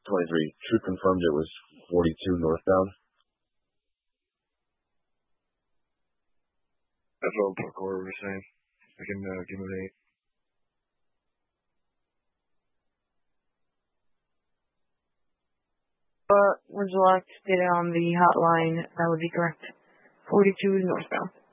23. True confirmed it was 42 northbound. That's what Parkour was saying. I can give him an 8. Would you like to get it on the hotline? That would be correct. 42 northbound.